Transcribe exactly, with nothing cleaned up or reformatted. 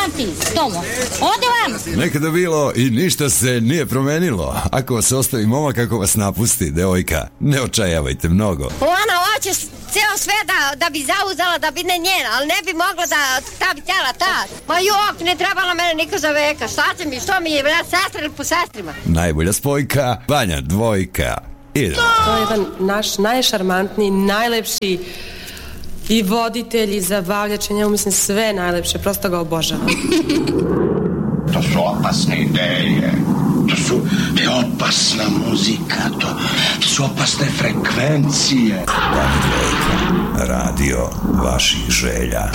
vam ti, Tomo, ode vam. Nekada bilo i ništa se nije promenilo. Ako vas ostavi momak, ako vas napusti, devojka, ne očajavajte mnogo. Ona hoće ceo sve da, da bi zauzela, da bi ne njena, ali ne bi mogla da ta bi tjela ta. Ma jok, ne trebala mene niko za veka. Šta će mi, što mi je, vrat, sestra ili po sestrima? Najbolja spojka, Vanja dvojka. Idemo. To je jedan naš najšarmantniji, najlepši i voditelj i zabavljač, njemu mislim sve najlepše, prosto ga obožavam. To su opasne ideje, to su, to je opasna muzika, to, to su opasne frekvencije. Vanja dvojka, radio vaših želja.